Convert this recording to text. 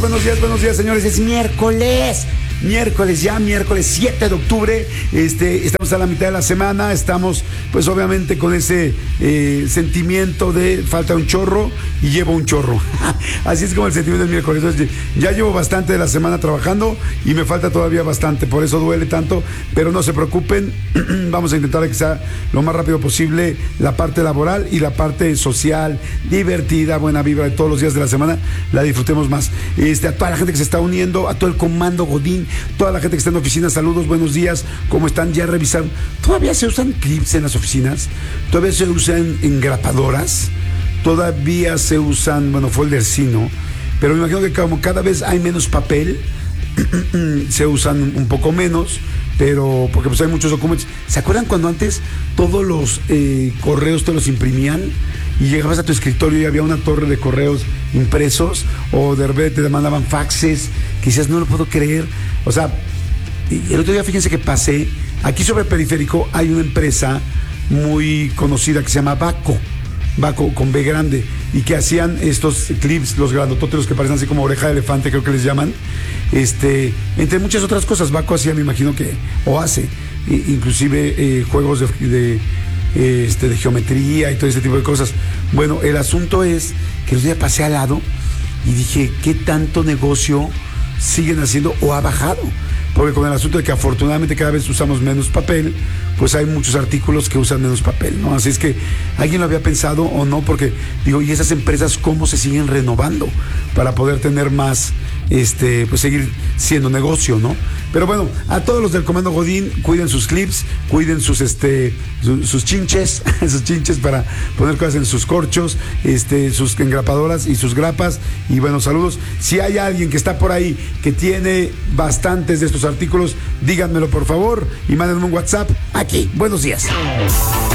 Buenos días, señores. Es miércoles, miércoles 7 de octubre. Estamos a la mitad de la semana. Estamos, pues obviamente, con ese sentimiento de falta un chorro y llevo un chorro. Así es como el sentimiento del miércoles. Entonces, ya llevo bastante de la semana trabajando y me falta todavía bastante. Por eso duele tanto, pero no se preocupen. Vamos a intentar que sea lo más rápido posible la parte laboral y la parte social, divertida, buena vibra de todos los días de la semana. La disfrutemos más. A toda la gente que se está uniendo, a todo el comando Godín, toda la gente que está en oficina, saludos, buenos días, ¿cómo están? Ya revisaron. ¿Todavía se usan clips en las oficinas? ¿Todavía se usan engrapadoras? ¿Todavía se usan, folders sí, ¿no? Pero me imagino que como cada vez hay menos papel, se usan un poco menos, pero porque pues hay muchos documentos. ¿Se acuerdan cuando antes todos los correos te los imprimían y llegabas a tu escritorio y había una torre de correos impresos, o de repente te mandaban faxes que decías, no lo puedo creer? O sea, y el otro día fíjense que pasé, aquí sobre el Periférico hay una empresa muy conocida que se llama Vaco con B grande, y que hacían estos clips, los grandototes, los que parecen así como oreja de elefante, creo que les llaman, entre muchas otras cosas. Vaco hacía, me imagino que, o hace, inclusive juegos de geometría y todo ese tipo de cosas. Bueno, el asunto es que el día pasé al lado y dije, ¿qué tanto negocio siguen haciendo o ha bajado? Porque con el asunto de que afortunadamente cada vez usamos menos papel, pues hay muchos artículos que usan menos papel, ¿no? Así es que, ¿alguien lo había pensado o no? Porque digo, ¿y esas empresas cómo se siguen renovando para poder tener más, pues seguir siendo negocio, ¿no? Pero bueno, a todos los del Comando Godín, cuiden sus clips, cuiden sus chinches, sus chinches para poner cosas en sus corchos, sus engrapadoras y sus grapas. Y bueno, saludos. Si hay alguien que está por ahí que tiene bastantes de estos artículos, díganmelo por favor y mándenme un WhatsApp aquí. Buenos días.